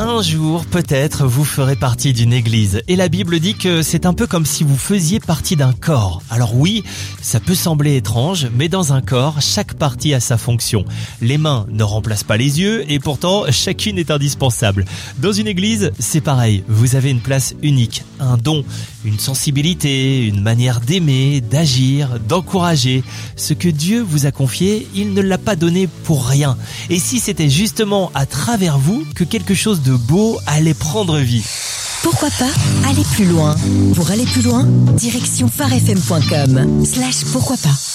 Un jour, peut-être, vous ferez partie d'une église. Et la Bible dit que c'est un peu comme si vous faisiez partie d'un corps. Alors oui, ça peut sembler étrange, mais dans un corps, chaque partie a sa fonction. Les mains ne remplacent pas les yeux, et pourtant, chacune est indispensable. Dans une église, c'est pareil. Vous avez une place unique, un don, une sensibilité, une manière d'aimer, d'agir, d'encourager. Ce que Dieu vous a confié, il ne l'a pas donné pour rien. Et si c'était justement à travers vous que quelque chose de beau allait prendre vie? Pourquoi pas aller plus loin? Pour aller plus loin, direction farfm.com/pourquoi pas.